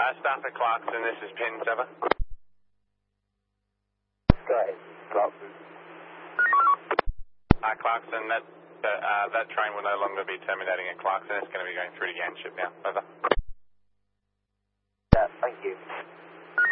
Staff at Clarkson, this is Pin 7. Go ahead, Clarkson. Clarkson, that train will no longer be terminating at Clarkson. It's going to be going through to Yanship now. Over.